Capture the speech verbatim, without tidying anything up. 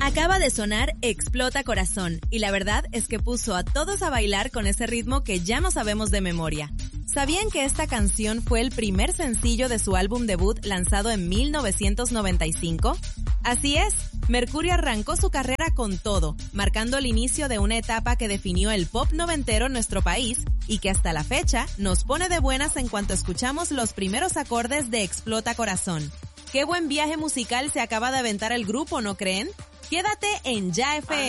Acaba de sonar Explota Corazón, y la verdad es que puso a todos a bailar con ese ritmo que ya no sabemos de memoria. ¿Sabían que esta canción fue el primer sencillo de su álbum debut lanzado en mil novecientos noventa y cinco? Así es, Mercurio arrancó su carrera con todo, marcando el inicio de una etapa que definió el pop noventero en nuestro país y que hasta la fecha nos pone de buenas en cuanto escuchamos los primeros acordes de Explota Corazón. ¡Qué buen viaje musical se acaba de aventar el grupo, ¿no creen? Quédate en Ya F M.